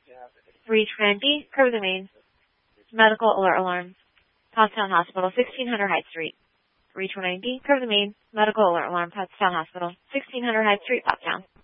Reach 90, curve the main. Medical alert alarm. Pottstown Hospital, 1600 Hyde Street. Reach 190, curve the main. Medical alert alarm, Pottstown Hospital, 1600 Hyde Street, Pottstown.